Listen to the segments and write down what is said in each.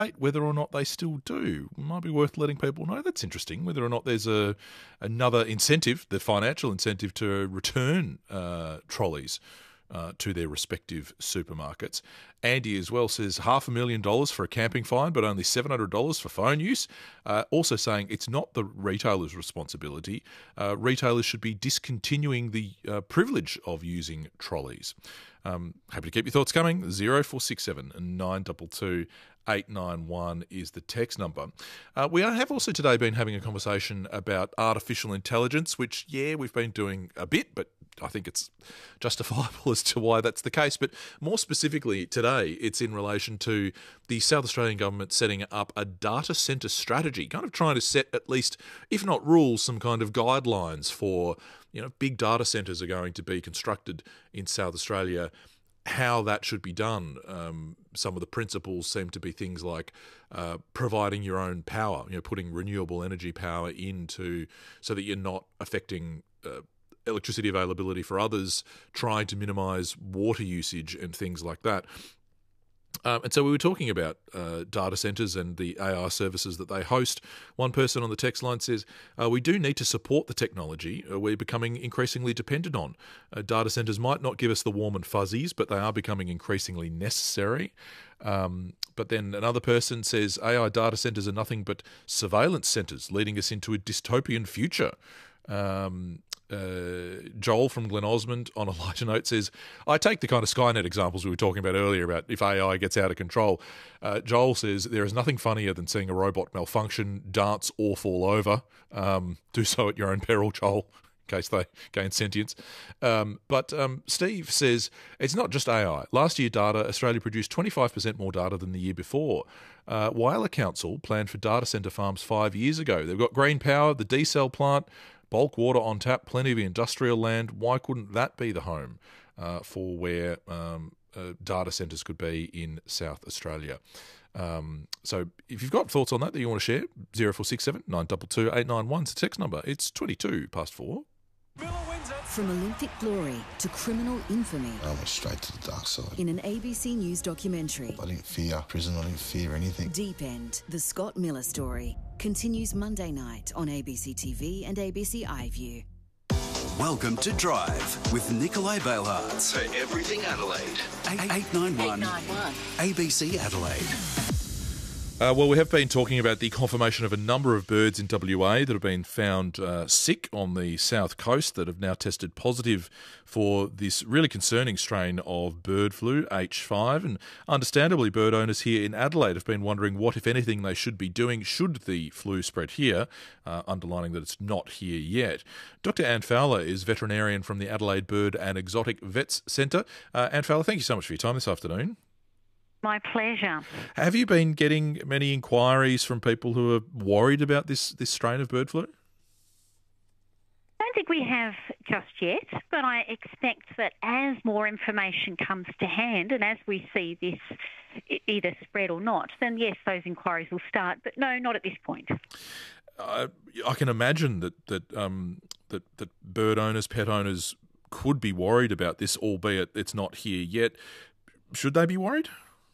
whether or not they still do. It might be worth letting people know. That's interesting, whether or not there's another incentive, the financial incentive to return trolleys to their respective supermarkets. Andy as well says $500,000 for a camping fine, but only $700 for phone use. Also saying it's not the retailer's responsibility. Retailers should be discontinuing the privilege of using trolleys. Happy to keep your thoughts coming. 0467 922 891 is the text number. We have also today been having a conversation about artificial intelligence, which, we've been doing a bit, but I think it's justifiable as to why that's the case. But more specifically today, it's in relation to the South Australian government setting up a data centre strategy, kind of trying to set at least, if not rules, some kind of guidelines for, big data centres are going to be constructed in South Australia, how that should be done. Some of the principles seem to be things like providing your own power, putting renewable energy power into so that you're not affecting electricity availability for others, trying to minimise water usage and things like that. And so we were talking about data centres and the AI services that they host. One person on the text line says, we do need to support the technology we're becoming increasingly dependent on. Data centres might not give us the warm and fuzzies, but they are becoming increasingly necessary. But then another person says, AI data centres are nothing but surveillance centres, leading us into a dystopian future. Joel from Glen Osmond on a lighter note says, I take the kind of Skynet examples we were talking about earlier about if AI gets out of control. Joel says, there is nothing funnier than seeing a robot malfunction, dance or fall over. Do so at your own peril, Joel, in case they gain sentience. But Steve says, it's not just AI. Last year data, Australia produced 25% more data than the year before. Whyalla Council planned for data centre farms 5 years ago. They've got green power, the D-cell plant, bulk water on tap, plenty of industrial land. Why couldn't that be the home for where data centres could be in South Australia? So if you've got thoughts on that you want to share, 0467 922 891 is the text number. It's 22 past 4. From Olympic glory to criminal infamy. I went straight to the dark side. In an ABC News documentary. I didn't fear prison, I didn't fear anything. Deep End, the Scott Miller story, continues Monday night on ABC TV and ABC iView. Welcome to Drive with Nikolai Bailhartz. For everything Adelaide. 891 ABC Adelaide. Well, we have been talking about the confirmation of a number of birds in WA that have been found sick on the south coast that have now tested positive for this really concerning strain of bird flu, H5. And understandably, bird owners here in Adelaide have been wondering what, if anything, they should be doing should the flu spread here, underlining that it's not here yet. Dr. Anne Fowler is veterinarian from the Adelaide Bird and Exotic Vets Centre. Anne Fowler, thank you so much for your time this afternoon. My pleasure. Have you been getting many inquiries from people who are worried about this strain of bird flu? I don't think we have just yet, but I expect that as more information comes to hand and as we see this either spread or not, then yes, those inquiries will start. But no, not at this point. I can imagine that bird owners, pet owners could be worried about this, albeit it's not here yet. Should they be worried?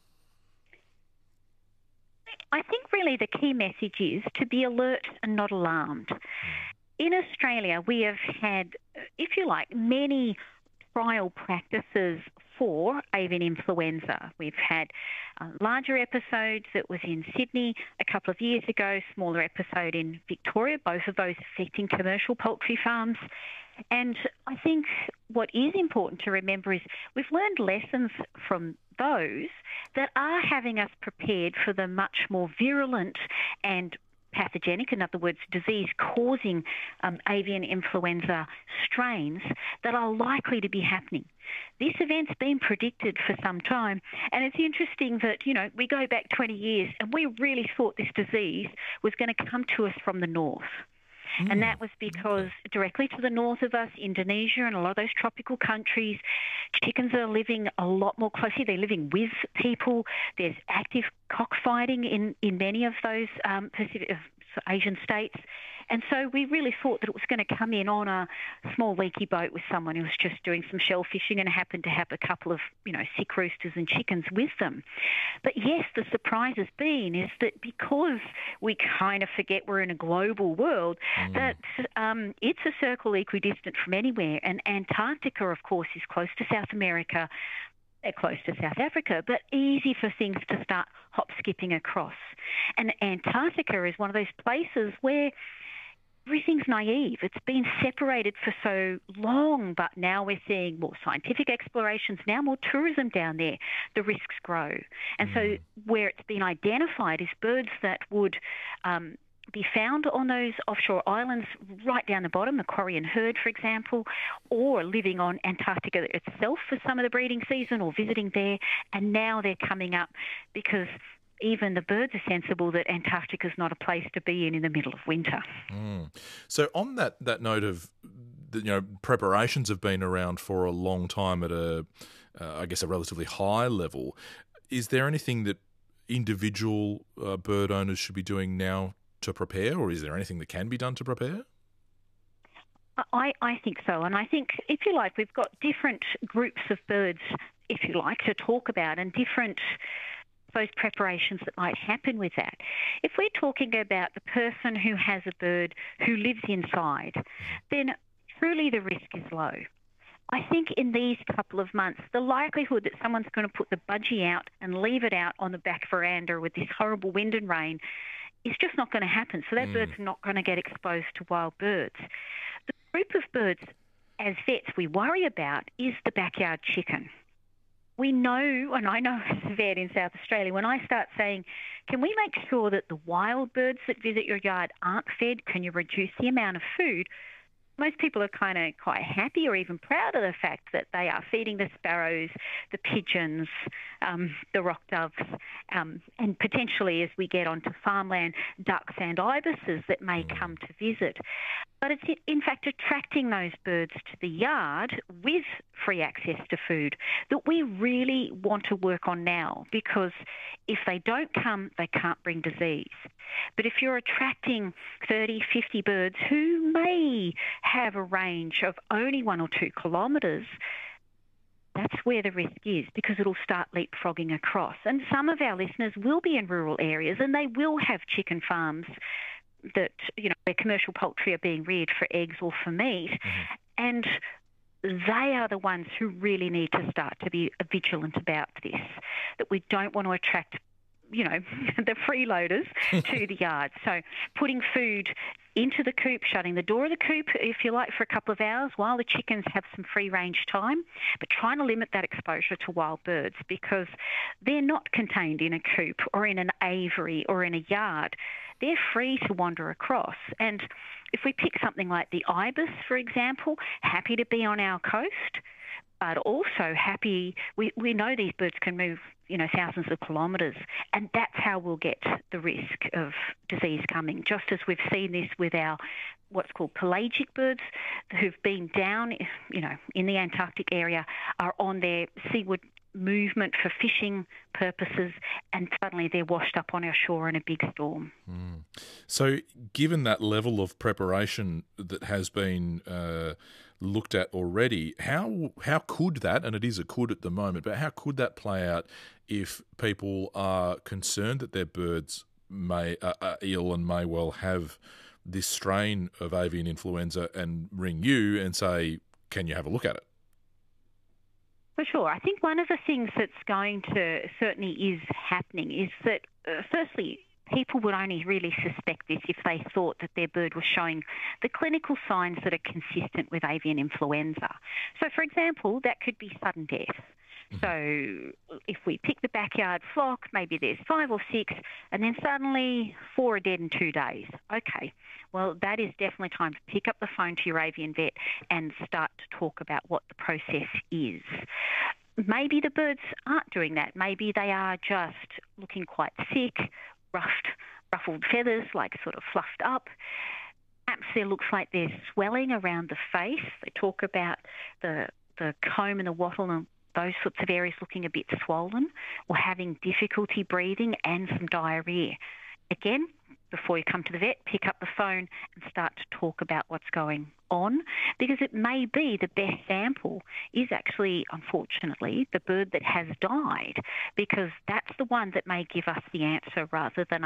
I think really the key message is to be alert and not alarmed. In Australia, we have had, if you like, many trial practices for avian influenza. We've had larger episodes that was in Sydney a couple of years ago, smaller episode in Victoria, both of those affecting commercial poultry farms. And I think what is important to remember is we've learned lessons from those that are having us prepared for the much more virulent and pathogenic, in other words, disease-causing avian influenza strains that are likely to be happening. This event's been predicted for some time, and it's interesting that, we go back 20 years and we really thought this disease was going to come to us from the north. And that was because directly to the north of us, Indonesia and a lot of those tropical countries, chickens are living a lot more closely. They're living with people. There's active cockfighting in many of those Asian states. And so we really thought that it was going to come in on a small leaky boat with someone who was just doing some shell fishing and happened to have a couple of, sick roosters and chickens with them. But yes, the surprise has been is that because we kind of forget we're in a global world, that it's a circle equidistant from anywhere. And Antarctica, of course, is close to South America, close to South Africa, but easy for things to start hop-skipping across. And Antarctica is one of those places where everything's naive. It's been separated for so long, but now we're seeing more scientific explorations, now more tourism down there. The risks grow. And so where it's been identified is birds that would be found on those offshore islands right down the bottom, the Korean herd, for example, or living on Antarctica itself for some of the breeding season or visiting there. And now they're coming up because even the birds are sensible that Antarctica is not a place to be in the middle of winter. So on that note of, preparations have been around for a long time at a relatively high level. Is there anything that individual bird owners should be doing now to prepare, or is there anything that can be done to prepare? I think so. And I think, if you like, we've got different groups of birds, if you like, to talk about and different those preparations that might happen with that. If we're talking about the person who has a bird who lives inside, then truly the risk is low. I think in these couple of months, the likelihood that someone's going to put the budgie out and leave it out on the back veranda with this horrible wind and rain is just not going to happen. So that bird's not going to get exposed to wild birds. The group of birds, as vets, we worry about is the backyard chicken. We know, and I know as a vet in South Australia, when I start saying, can we make sure that the wild birds that visit your yard aren't fed? Can you reduce the amount of food? Most people are kind of quite happy or even proud of the fact that they are feeding the sparrows, the pigeons, the rock doves, and potentially, as we get onto farmland, ducks and ibises that may come to visit. But it's in fact attracting those birds to the yard with free access to food that we really want to work on now, because if they don't come, they can't bring disease. But if you're attracting 30, 50 birds who may have a range of only 1 or 2 kilometres, that's where the risk is, because it'll start leapfrogging across. And some of our listeners will be in rural areas and they will have chicken farms that, where commercial poultry are being reared for eggs or for meat. And they are the ones who really need to start to be vigilant about this, that we don't want to attract the freeloaders to the yard. So putting food into the coop, shutting the door of the coop, if you like, for a couple of hours while the chickens have some free range time, but trying to limit that exposure to wild birds, because they're not contained in a coop or in an aviary or in a yard. They're free to wander across. And if we pick something like the ibis, for example, happy to be on our coast, but also happy, we know these birds can move, thousands of kilometres, and that's how we'll get the risk of disease coming, just as we've seen this with our what's called pelagic birds who've been down, in the Antarctic area, are on their seaward movement for fishing purposes, and suddenly they're washed up on our shore in a big storm. So given that level of preparation that has been looked at already, how could that, and it is a could at the moment, but how could that play out if people are concerned that their birds are ill and may well have this strain of avian influenza and ring you and say, can you have a look at it? For sure. I think one of the things that's going to certainly is happening is that, firstly, people would only really suspect this if they thought that their bird was showing the clinical signs that are consistent with avian influenza. So, for example, that could be sudden death. So if we pick the backyard flock, maybe there's 5 or 6, and then suddenly 4 are dead in 2 days. Okay, well, that is definitely time to pick up the phone to your avian vet and start to talk about what the process is. Maybe the birds aren't doing that. Maybe they are just looking quite sick, ruffled feathers, like sort of fluffed up. Perhaps there looks like there's swelling around the face. They talk about the comb and the wattle and those sorts of areas looking a bit swollen, or having difficulty breathing and some diarrhea. Again, before you come to the vet, pick up the phone and start to talk about what's going on, because it may be the best sample is actually, unfortunately, the bird that has died, because that's the one that may give us the answer rather than